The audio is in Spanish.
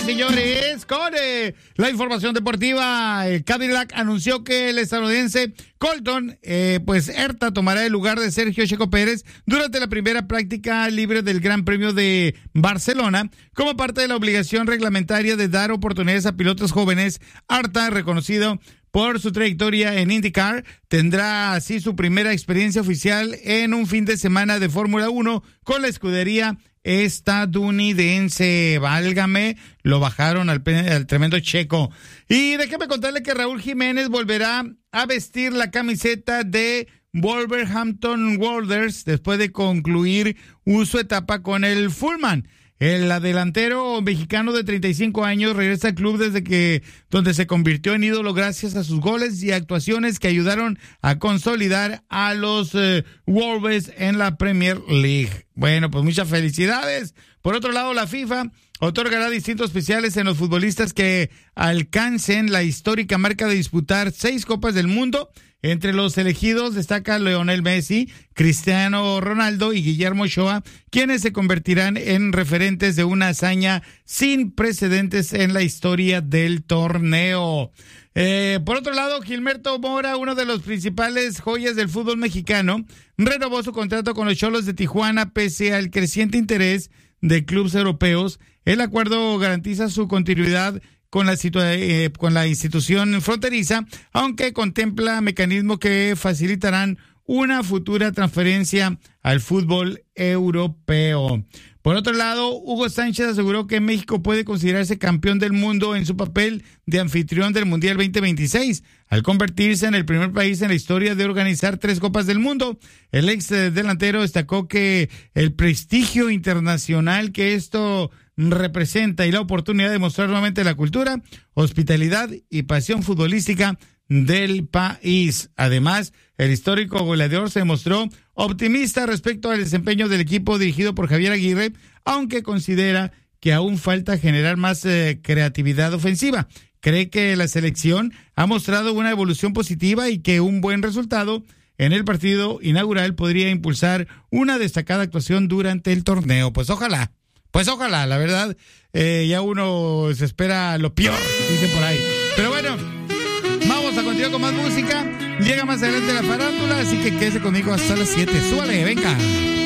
señores, con la información deportiva. El Cadillac anunció que el estadounidense Colton, Herta tomará el lugar de Sergio Checo Pérez durante la primera práctica libre del Gran Premio de Barcelona, como parte de la obligación reglamentaria de dar oportunidades a pilotos jóvenes. Herta, reconocido por su trayectoria en IndyCar, tendrá así su primera experiencia oficial en un fin de semana de Fórmula 1 con la escudería estadounidense. Válgame, lo bajaron al tremendo Checo. Y déjeme contarle que Raúl Jiménez volverá a vestir la camiseta de Wolverhampton Wanderers después de concluir su etapa con el Fulham. El delantero mexicano de 35 años regresa al club donde se convirtió en ídolo gracias a sus goles y actuaciones que ayudaron a consolidar a los Wolves en la Premier League. Bueno, pues muchas felicidades. Por otro lado, la FIFA otorgará distintos especiales en los futbolistas que alcancen la histórica marca de disputar 6 Copas del Mundo. Entre los elegidos destaca Lionel Messi, Cristiano Ronaldo y Guillermo Ochoa, quienes se convertirán en referentes de una hazaña sin precedentes en la historia del torneo. Por otro lado, Gilberto Mora, uno de los principales joyas del fútbol mexicano, renovó su contrato con los Xolos de Tijuana pese al creciente interés de clubes europeos. El acuerdo garantiza su continuidad con la institución fronteriza, aunque contempla mecanismos que facilitarán una futura transferencia al fútbol europeo. Por otro lado, Hugo Sánchez aseguró que México puede considerarse campeón del mundo en su papel de anfitrión del Mundial 2026, al convertirse en el primer país en la historia de organizar 3 Copas del Mundo. El ex delantero destacó que el prestigio internacional que esto representa y la oportunidad de mostrar nuevamente la cultura, hospitalidad y pasión futbolística del país. Además, el histórico goleador se mostró optimista respecto al desempeño del equipo dirigido por Javier Aguirre, aunque considera que aún falta generar más creatividad ofensiva. Cree que la selección ha mostrado una evolución positiva y que un buen resultado en el partido inaugural podría impulsar una destacada actuación durante el torneo. Pues ojalá, la verdad, ya uno se espera lo peor, dicen por ahí. Pero bueno, vamos a continuar con más música. Llega más adelante la farándula, así que quédese conmigo hasta las 7. Súbale, venga.